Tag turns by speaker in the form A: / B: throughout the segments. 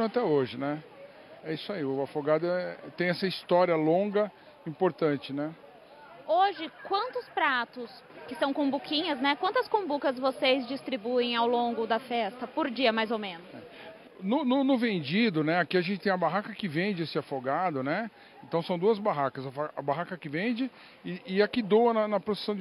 A: continuam até hoje, né? É isso aí, o Afogado tem essa história longa, importante, né?
B: Hoje, quantos pratos que são cumbuquinhas, né? Quantas cumbucas vocês distribuem ao longo da festa, por dia mais ou menos?
A: No vendido, né? Aqui a gente tem a barraca que vende esse afogado, né? Então são duas barracas, a barraca que vende e a que doa na procissão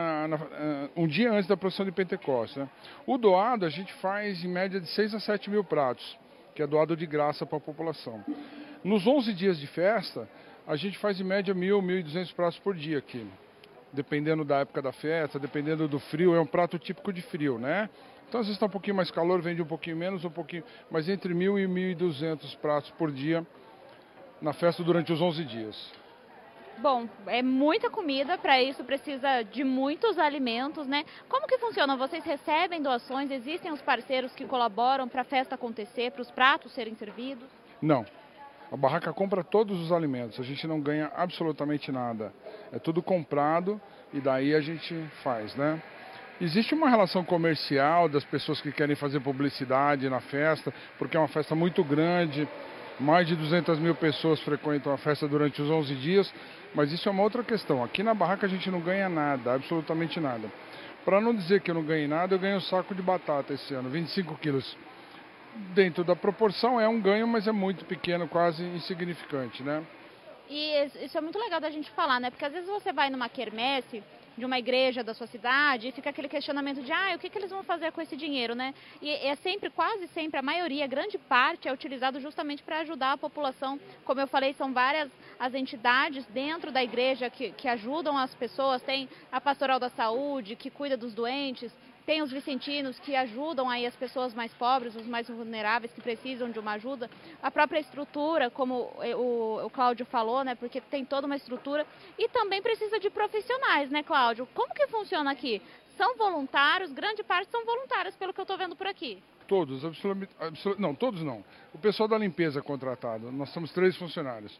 A: um dia antes da procissão de Pentecostes, né? O doado a gente faz em média de 6 a 7 mil pratos, que é doado de graça para a população. Nos 11 dias de festa, a gente faz em média 1.200 pratos por dia aqui. Dependendo da época da festa, dependendo do frio, é um prato típico de frio, né? Então, às vezes está um pouquinho mais calor, vende um pouquinho menos, mas entre 1.000 e 1.200 pratos por dia na festa durante os 11 dias.
B: Bom, é muita comida, para isso precisa de muitos alimentos, né? Como que funciona? Vocês recebem doações? Existem os parceiros que colaboram para a festa acontecer, para os pratos serem servidos?
A: Não. A barraca compra todos os alimentos, a gente não ganha absolutamente nada. É tudo comprado e daí a gente faz, né? Existe uma relação comercial das pessoas que querem fazer publicidade na festa, porque é uma festa muito grande, mais de 200 mil pessoas frequentam a festa durante os 11 dias, mas isso é uma outra questão. Aqui na barraca a gente não ganha nada, absolutamente nada. Para não dizer que eu não ganhei nada, eu ganhei um saco de batata esse ano, 25 quilos. Dentro da proporção é um ganho, mas é muito pequeno, quase insignificante, né?
B: E isso é muito legal da gente falar, né? Porque às vezes você vai numa quermesse de uma igreja da sua cidade e fica aquele questionamento de, o que eles vão fazer com esse dinheiro, né? E é sempre, quase sempre, a maioria, grande parte é utilizado justamente para ajudar a população. Como eu falei, são várias as entidades dentro da igreja que ajudam as pessoas. Tem a Pastoral da Saúde, que cuida dos doentes. Tem os vicentinos que ajudam aí as pessoas mais pobres, os mais vulneráveis que precisam de uma ajuda. A própria estrutura, como o Cláudio falou, né? Porque tem toda uma estrutura. E também precisa de profissionais, né, Cláudio? Como que funciona aqui? São voluntários, grande parte são voluntários, pelo que eu estou vendo por aqui.
A: Todos, não, todos não. O pessoal da limpeza é contratado, nós somos 3 funcionários.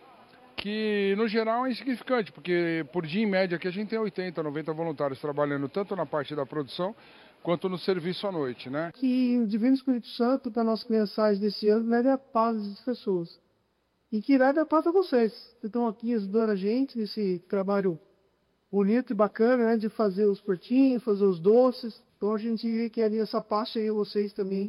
A: Que no geral é insignificante, porque por dia em média aqui a gente tem 80, 90 voluntários trabalhando tanto na parte da produção quanto no serviço à noite, né?
C: Que o Divino Espírito Santo, da nossa mensagem desse ano, leve a paz às pessoas. E que leve a paz a vocês, que estão aqui ajudando a gente nesse trabalho bonito e bacana, né, de fazer os portinhos, fazer os doces. Então a gente quer essa paz aí a vocês também.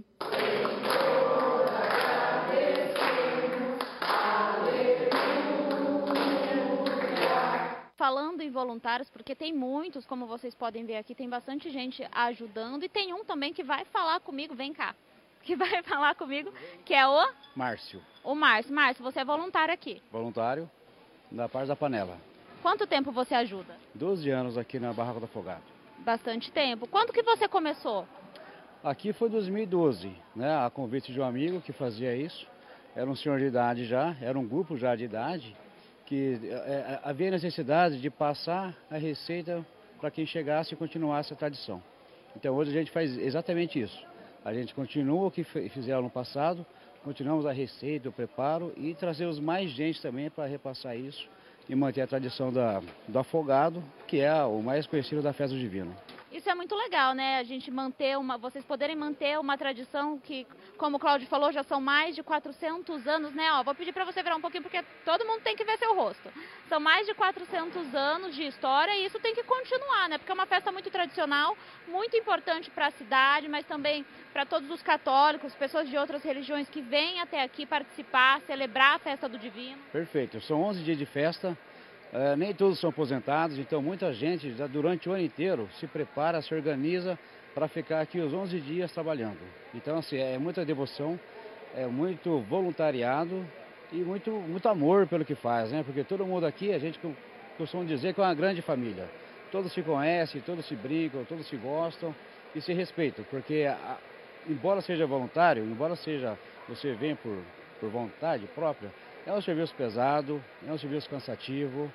B: Falando em voluntários, porque tem muitos, como vocês podem ver aqui, tem bastante gente ajudando e tem um também que vai falar comigo, vem cá, que vai falar comigo, que é o...
D: Márcio.
B: O Márcio. Márcio, você é voluntário aqui?
D: Voluntário, da parte da panela.
B: Quanto tempo você ajuda?
D: 12 anos aqui na Barraca do Afogado.
B: Bastante tempo. Quando que você começou?
D: Aqui foi 2012, né, a convite de um amigo que fazia isso. Era um senhor de idade já, era um grupo já de idade, que havia necessidade de passar a receita para quem chegasse e continuasse a tradição. Então hoje a gente faz exatamente isso. A gente continua o que fizeram no passado, continuamos a receita, o preparo e trazemos mais gente também para repassar isso e manter a tradição do afogado, que é o mais conhecido da festa divina.
B: Isso é muito legal, né? A gente vocês poderem manter uma tradição que, como o Cláudio falou, já são mais de 400 anos, né? Vou pedir para você virar um pouquinho, porque todo mundo tem que ver seu rosto. São mais de 400 anos de história e isso tem que continuar, né? Porque é uma festa muito tradicional, muito importante para a cidade, mas também para todos os católicos, pessoas de outras religiões que vêm até aqui participar, celebrar a festa do Divino.
D: Perfeito. São 11 dias de festa. Nem todos são aposentados, então muita gente já durante o ano inteiro se prepara, se organiza para ficar aqui os 11 dias trabalhando. Então assim, é muita devoção, é muito voluntariado e muito amor pelo que faz, né? Porque todo mundo aqui, a gente costuma dizer que é uma grande família. Todos se conhecem, todos se brincam, todos se gostam e se respeitam, porque embora seja voluntário, embora você venha por vontade própria, é um serviço pesado, é um serviço cansativo,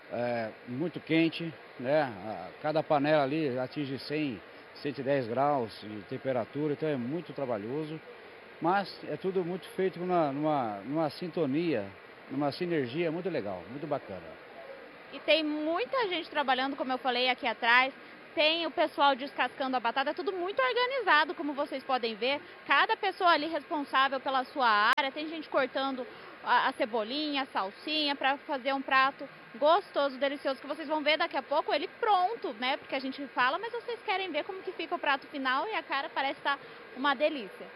D: muito quente, né? Cada panela ali atinge 100, 110 graus de temperatura, então é muito trabalhoso, mas é tudo muito feito numa sintonia, numa sinergia muito legal, muito bacana.
B: E tem muita gente trabalhando, como eu falei aqui atrás, tem o pessoal descascando a batata, é tudo muito organizado, como vocês podem ver. Cada pessoa ali responsável pela sua área, tem gente cortando a cebolinha, a salsinha, para fazer um prato gostoso, delicioso, que vocês vão ver daqui a pouco ele pronto, né? Porque a gente fala, mas vocês querem ver como que fica o prato final e a cara parece estar uma delícia.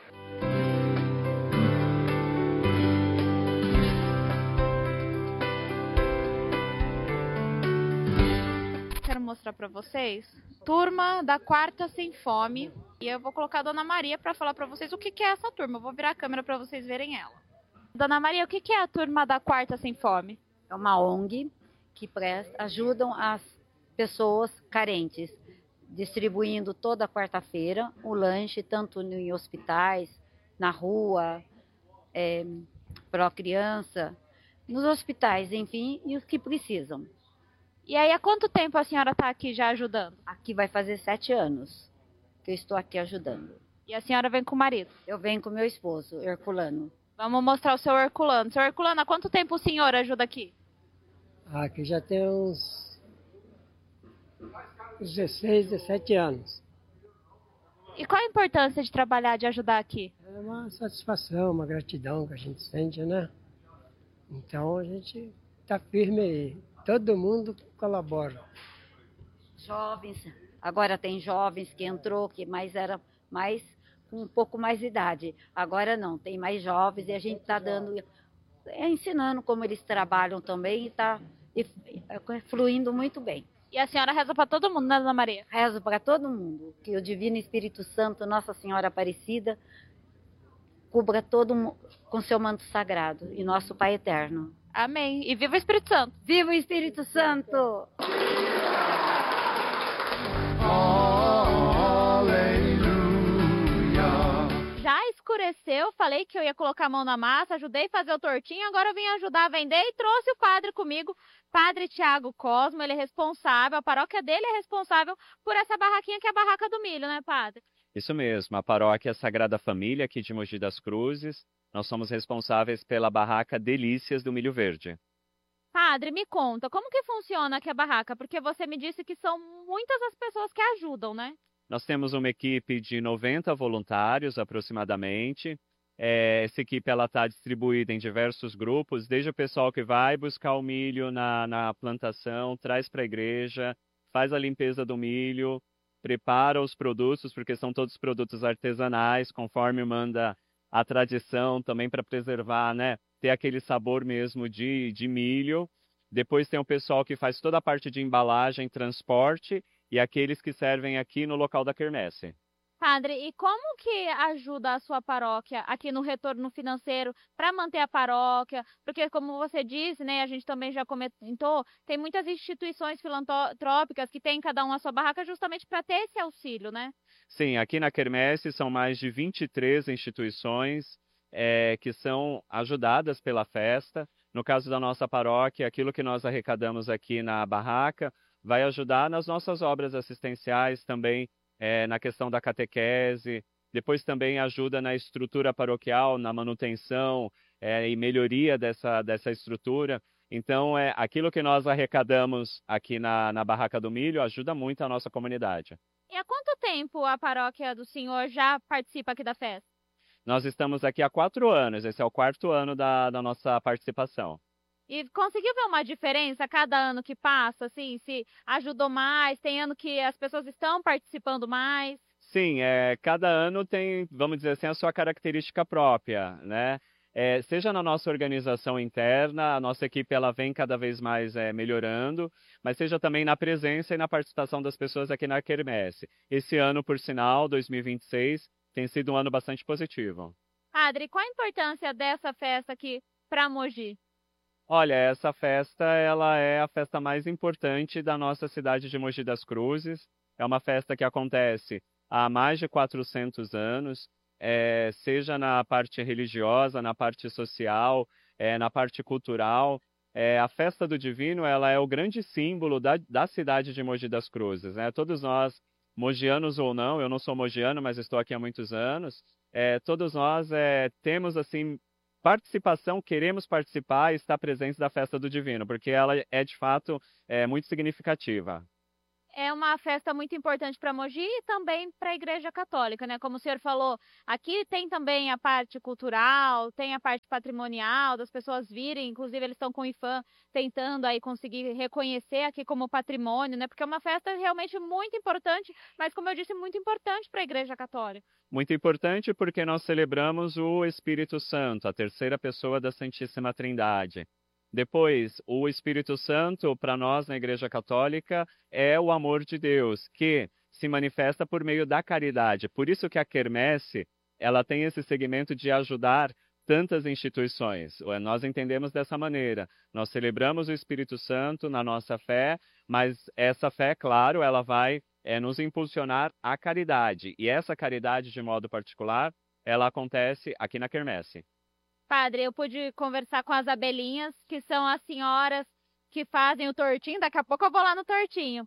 B: Quero mostrar para vocês, turma da Quarta Sem Fome, e eu vou colocar a Dona Maria para falar para vocês o que é essa turma. Eu vou virar a câmera para vocês verem ela. Dona Maria, o que é a turma da Quarta Sem Fome?
E: É uma ONG que ajudam as pessoas carentes, distribuindo toda quarta-feira o lanche, tanto em hospitais, na rua, para criança, nos hospitais, enfim, e os que precisam.
B: E aí, há quanto tempo a senhora está aqui já ajudando?
E: Aqui vai fazer 7 anos que eu estou aqui ajudando.
B: E a senhora vem com o marido?
E: Eu venho com meu esposo, Herculano.
B: Vamos mostrar o seu Herculano. Seu Herculano, há quanto tempo o senhor ajuda aqui?
F: Aqui já tem uns 16, 17 anos.
B: E qual a importância de trabalhar, de ajudar aqui?
F: É uma satisfação, uma gratidão que a gente sente, né? Então a gente está firme aí. Todo mundo colabora.
E: Jovens, agora tem jovens que entrou, era mais com um pouco mais de idade. Agora não, tem mais jovens e a gente está ensinando como eles trabalham também e está fluindo muito bem.
B: E a senhora reza para todo mundo, né, Dona Maria?
E: Rezo para todo mundo, que o Divino Espírito Santo, Nossa Senhora Aparecida, cubra todo mundo com seu manto sagrado e nosso Pai Eterno.
B: Amém. E viva o Espírito Santo!
E: Viva o Espírito Santo!
B: Já escureceu, falei que eu ia colocar a mão na massa, ajudei a fazer o tortinho, agora eu vim ajudar a vender e trouxe o padre comigo, Padre Tiago Cosmo, ele é responsável, a paróquia dele é responsável por essa barraquinha que é a Barraca do Milho, né, padre?
G: Isso mesmo, a paróquia Sagrada Família aqui de Mogi das Cruzes, nós somos responsáveis pela barraca Delícias do Milho Verde.
B: Padre, me conta, como que funciona aqui a barraca? Porque você me disse que são muitas as pessoas que ajudam, né?
G: Nós temos uma equipe de 90 voluntários aproximadamente. Essa equipe está distribuída em diversos grupos, desde o pessoal que vai buscar o milho na plantação, traz para a igreja, faz a limpeza do milho, prepara os produtos, porque são todos produtos artesanais, conforme manda a tradição, também para preservar, né? Ter aquele sabor mesmo de milho. Depois tem o pessoal que faz toda a parte de embalagem, transporte e aqueles que servem aqui no local da quermesse.
B: Padre, e como que ajuda a sua paróquia aqui no retorno financeiro para manter a paróquia? Porque, como você disse, né, a gente também já comentou, tem muitas instituições filantrópicas que têm cada uma a sua barraca justamente para ter esse auxílio, né?
G: Sim, aqui na quermesse são mais de 23 instituições que são ajudadas pela festa. No caso da nossa paróquia, aquilo que nós arrecadamos aqui na barraca vai ajudar nas nossas obras assistenciais também, na questão da catequese, depois também ajuda na estrutura paroquial, na manutenção e melhoria dessa estrutura. Então, aquilo que nós arrecadamos aqui na Barraca do Milho ajuda muito a nossa comunidade.
B: E há quanto tempo a paróquia do senhor já participa aqui da festa?
G: Nós estamos aqui há 4 anos, esse é o 4º ano da nossa participação.
B: E conseguiu ver uma diferença a cada ano que passa, assim, se ajudou mais, tem ano que as pessoas estão participando mais?
G: Sim, cada ano tem, vamos dizer assim, a sua característica própria, né? Seja na nossa organização interna, a nossa equipe ela vem cada vez mais melhorando, mas seja também na presença e na participação das pessoas aqui na quermesse. Esse ano, por sinal, 2026, tem sido um ano bastante positivo.
B: Padre, qual a importância dessa festa aqui para Mogi?
G: Olha, essa festa ela é a festa mais importante da nossa cidade de Mogi das Cruzes. É uma festa que acontece há mais de 400 anos, seja na parte religiosa, na parte social, na parte cultural. A festa do Divino ela é o grande símbolo da cidade de Mogi das Cruzes, né? Todos nós, mogianos ou não, eu não sou mogiano, mas estou aqui há muitos anos, todos nós temos assim participação, queremos participar e estar presentes da festa do Divino, porque ela é de fato muito significativa.
B: É uma festa muito importante para Mogi e também para a Igreja Católica, né? Como o senhor falou, aqui tem também a parte cultural, tem a parte patrimonial, das pessoas virem, inclusive eles estão com o IFAM tentando aí conseguir reconhecer aqui como patrimônio, né? Porque é uma festa realmente muito importante, mas como eu disse, muito importante para a Igreja Católica.
G: Muito importante porque nós celebramos o Espírito Santo, a terceira pessoa da Santíssima Trindade. Depois, o Espírito Santo, para nós na Igreja Católica, é o amor de Deus, que se manifesta por meio da caridade. Por isso que a quermesse, ela tem esse segmento de ajudar tantas instituições. Nós entendemos dessa maneira. Nós celebramos o Espírito Santo na nossa fé, mas essa fé, claro, ela vai nos impulsionar à caridade. E essa caridade, de modo particular, ela acontece aqui na quermesse.
B: Padre, eu pude conversar com as abelhinhas, que são as senhoras que fazem o tortinho. Daqui a pouco eu vou lá no tortinho.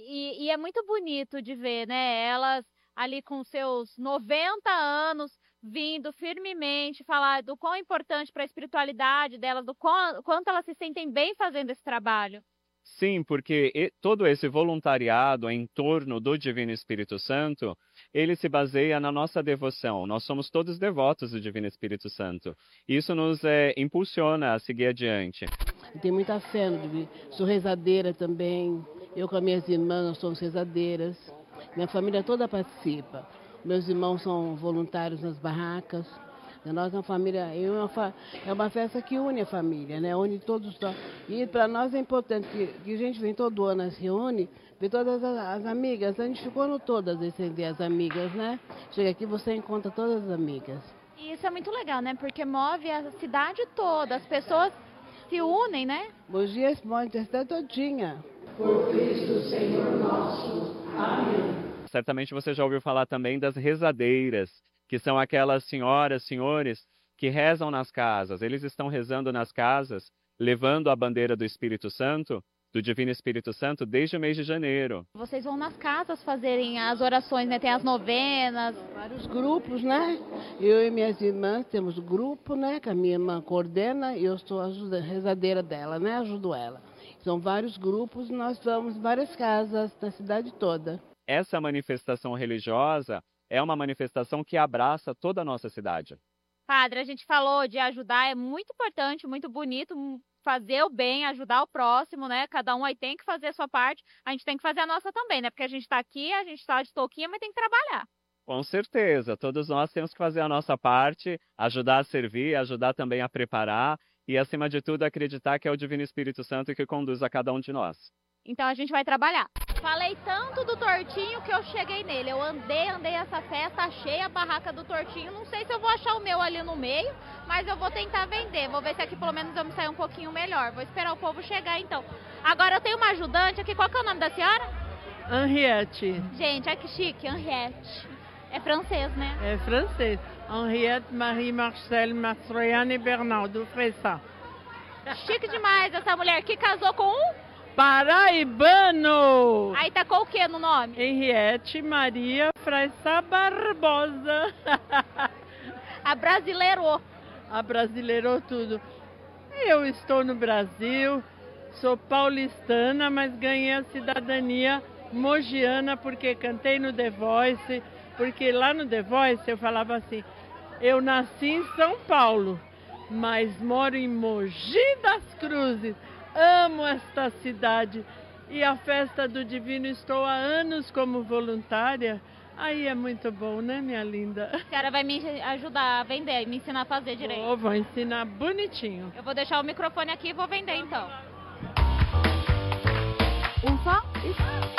B: E é muito bonito de ver, né? Elas ali com seus 90 anos, vindo firmemente falar do quão importante para a espiritualidade delas, do quanto elas se sentem bem fazendo esse trabalho.
G: Sim, porque todo esse voluntariado em torno do Divino Espírito Santo, ele se baseia na nossa devoção. Nós somos todos devotos do Divino Espírito Santo. Isso nos impulsiona a seguir adiante.
H: Tem muita fé, sou rezadeira também. Eu com as minhas irmãs, nós somos rezadeiras. Minha família toda participa. Meus irmãos são voluntários nas barracas. Nós, uma família, é uma festa que une a família, né? Une todos. E para nós é importante que a gente vem todo ano, se reúne, vê todas as amigas. A gente ficou no todas as amigas, né? Chega aqui, você encontra todas as amigas.
B: E isso é muito legal, né? Porque move a cidade toda, as pessoas se unem, né?
H: Mogi responde, está todinha. Por Cristo, Senhor nosso. Amém.
G: Certamente você já ouviu falar também das rezadeiras, que são aquelas senhoras, senhores, que rezam nas casas. Eles estão rezando nas casas, levando a bandeira do Espírito Santo, do Divino Espírito Santo, desde o mês de janeiro.
B: Vocês vão nas casas fazerem as orações, né? Tem as novenas.
H: Vários grupos, né? Eu e minhas irmãs temos grupo, né? Que a minha irmã coordena e eu sou a rezadeira dela, né? Ajudo ela. São vários grupos, nós vamos em várias casas da cidade toda.
G: Essa manifestação religiosa é uma manifestação que abraça toda a nossa cidade.
B: Padre, a gente falou de ajudar, é muito importante, muito bonito, fazer o bem, ajudar o próximo, né? Cada um aí tem que fazer a sua parte, a gente tem que fazer a nossa também, né? Porque a gente está aqui, a gente está de touquinha, mas tem que trabalhar.
G: Com certeza, todos nós temos que fazer a nossa parte, ajudar a servir, ajudar também a preparar e, acima de tudo, acreditar que é o Divino Espírito Santo que conduz a cada um de nós.
B: Então a gente vai trabalhar. Falei tanto do tortinho que eu cheguei nele. Eu andei essa festa, achei a barraca do tortinho. Não sei se eu vou achar o meu ali no meio, mas eu vou tentar vender. Vou ver se aqui pelo menos eu me sair um pouquinho melhor. Vou esperar o povo chegar então. Agora eu tenho uma ajudante aqui. Qual que é o nome da senhora?
I: Henriette.
B: Gente, olha que chique, Henriette. É francês, né?
I: É francês. Henriette Marie Marcel Mastroianni Bernardo Fressa.
B: Chique demais essa mulher que casou com um
I: paraibano.
B: Aí tacou o que no nome?
I: Henriette Maria Fressa Barbosa. Abrasileirou tudo. Eu estou no Brasil, sou paulistana, mas ganhei a cidadania mogiana porque cantei no The Voice, porque lá no The Voice eu falava assim, eu nasci em São Paulo, mas moro em Mogi das Cruzes. Amo esta cidade e a festa do Divino estou há anos como voluntária. Aí é muito bom, né, minha linda?
B: A senhora vai me ajudar a vender, me ensinar a fazer direito.
I: Vou ensinar bonitinho.
B: Eu vou deixar o microfone aqui e vou vender então.
J: Um só? Isso.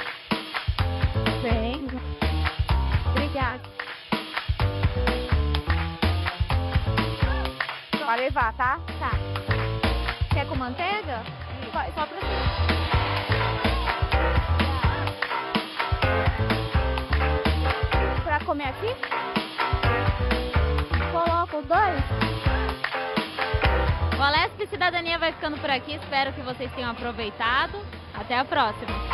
J: Bem. Obrigada. Vai levar, tá?
B: Tá. Quer com manteiga? Só pra você. Pra comer aqui?
J: Coloco 2.
B: O Alesp Cidadania vai ficando por aqui. Espero que vocês tenham aproveitado. Até a próxima.